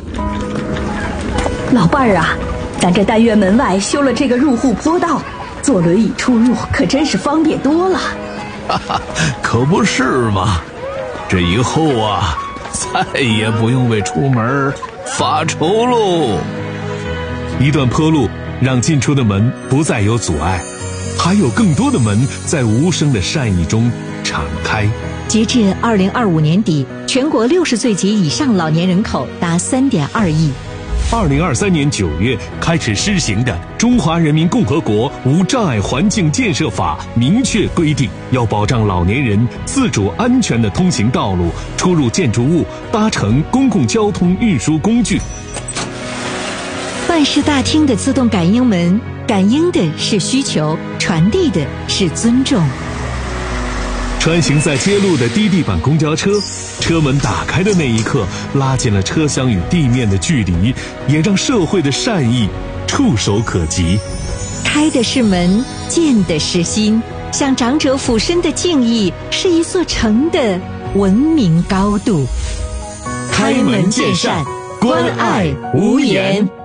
老伴儿啊，咱这单元门外修了这个入户坡道，坐轮椅出入可真是方便多了。 哈哈，可不是嘛，这以后啊，再也不用为出门发愁喽。 一段坡路让进出的门不再有阻碍，还有更多的门在无声的善意中敞开。 截至2025年底，全国60岁及以上老年人口达3.2亿。 2023年9月开始施行的《中华人民共和国无障碍环境建设法》明确规定，要保障老年人自主安全的通行道路、出入建筑物、搭乘公共交通运输工具。 办事大厅的自动感应门，感应的是需求，传递的是尊重。 穿行在街路的低地板公交车，车门打开的那一刻，拉近了车厢与地面的距离，也让社会的善意触手可及。 开的是门，见的是心，向长者俯身的敬意，是一座城的文明高度。 开门见山，关爱无言。